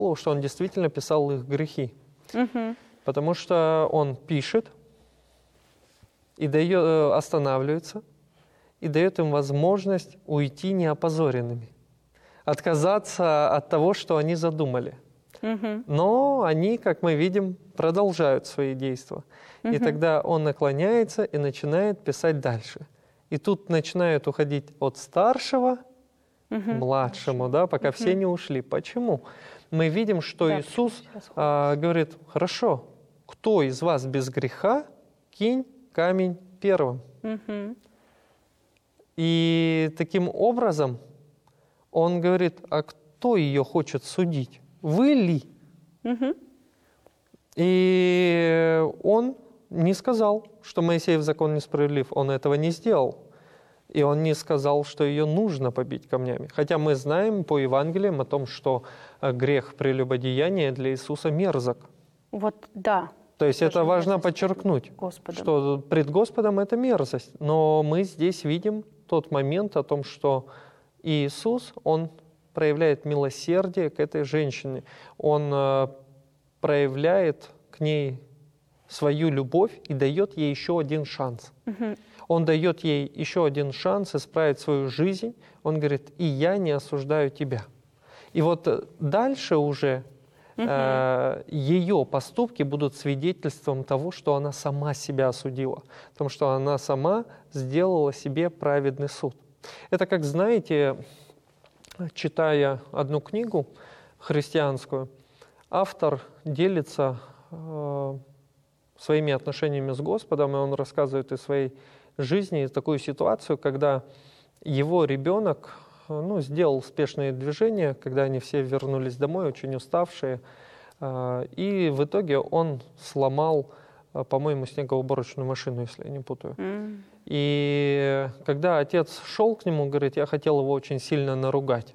что он действительно писал их грехи. Потому что он пишет и останавливается, и дает им возможность уйти неопозоренными, отказаться от того, что они задумали. Но они, как мы видим, продолжают свои действия. И тогда он наклоняется и начинает писать дальше. И тут начинают уходить от старшего к младшему, да, пока все не ушли. Почему? Мы видим, что Иисус говорит: хорошо, кто из вас без греха, кинь камень первым. И таким образом он говорит: а кто ее хочет судить? Вы ли? И он не сказал, что Моисеев закон несправедлив. Он этого не сделал. И он не сказал, что ее нужно побить камнями. Хотя мы знаем по Евангелиям о том, что грех прелюбодеяния для Иисуса мерзок. Вот да. То есть это важно подчеркнуть, что пред Господом это мерзость. Но мы здесь видим тот момент о том, что Иисус, Он проявляет милосердие к этой женщине. Он проявляет к ней свою любовь и дает ей еще один шанс. Он дает ей еще один шанс исправить свою жизнь. Он говорит: и я не осуждаю тебя. И вот дальше уже ее поступки будут свидетельством того, что она сама себя осудила. Потому что она сама сделала себе праведный суд. Это как, знаете, читая одну книгу христианскую, автор делится своими отношениями с Господом, и он рассказывает из своей жизни такую ситуацию, когда его ребенок сделал спешные движения, когда они все вернулись домой, очень уставшие, и в итоге он сломал, по-моему, снегоуборочную машину, если я не путаю. И когда отец шел к нему, говорит: я хотел его очень сильно наругать.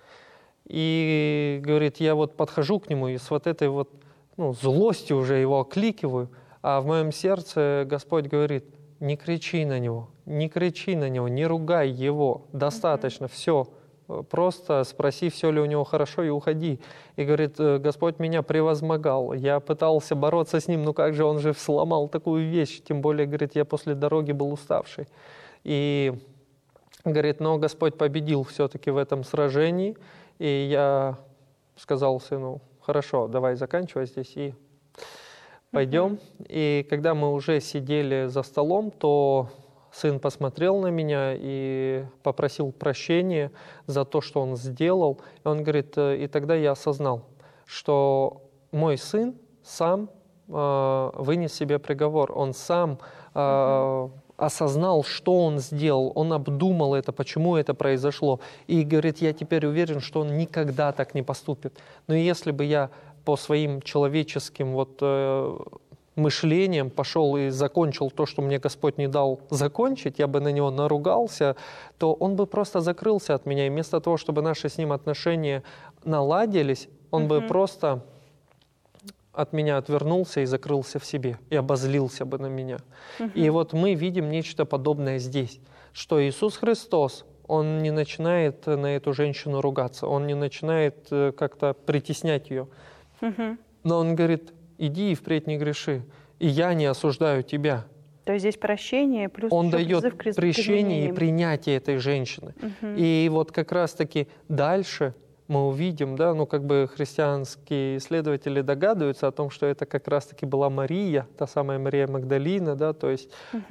И говорит: я вот подхожу к нему и с вот этой вот злостью уже его окликиваю, а в моем сердце Господь говорит: не кричи на него, не кричи на него, не ругай его, достаточно, все. Просто спроси, все ли у него хорошо, и уходи. И говорит: Господь меня превозмогал. Я пытался бороться с ним, но как же он же сломал такую вещь. Тем более, говорит, я после дороги был уставший. И говорит: но Господь победил все-таки в этом сражении. И я сказал сыну: хорошо, давай заканчивай здесь и пойдем. И когда мы уже сидели за столом, то сын посмотрел на меня и попросил прощения за то, что он сделал. И он говорит: и тогда я осознал, что мой сын сам вынес себе приговор. Он сам осознал, что он сделал. Он обдумал это, почему это произошло. И говорит: я теперь уверен, что он никогда так не поступит. Но если бы я по своим человеческим мышлением пошел и закончил то, что мне Господь не дал закончить, я бы на него наругался, то он бы просто закрылся от меня. И вместо того, чтобы наши с ним отношения наладились, он бы просто от меня отвернулся и закрылся в себе, и обозлился бы на меня. И вот мы видим нечто подобное здесь, что Иисус Христос, Он не начинает на эту женщину ругаться, Он не начинает как-то притеснять ее. Но Он говорит: иди и впредь не греши, и я не осуждаю тебя. То есть здесь прощение плюс Он призыв дает к прощение и принятие этой женщины. И вот как раз-таки дальше мы увидим, христианские исследователи догадываются о том, что это как раз-таки была Мария, та самая Мария Магдалина, то есть,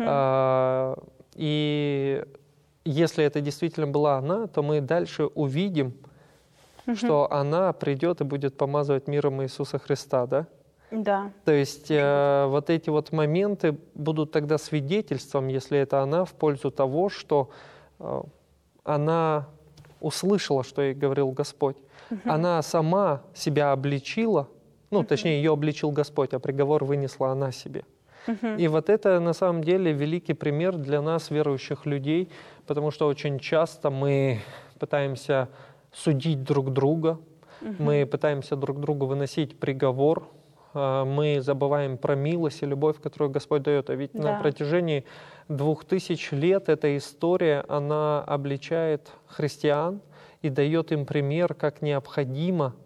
и если это действительно была она, то мы дальше увидим, что она придет и будет помазывать миром Иисуса Христа, да? Да. То есть вот эти вот моменты будут тогда свидетельством, если это она, в пользу того, что она услышала, что ей говорил Господь. Она сама себя обличила, точнее, ее обличил Господь, а приговор вынесла она себе. И вот это на самом деле великий пример для нас, верующих людей, потому что очень часто мы пытаемся судить друг друга, мы пытаемся друг другу выносить приговор, мы забываем про милость и любовь, которую Господь дает. А ведь на протяжении 2000 лет эта история, она обличает христиан и дает им пример, как необходимо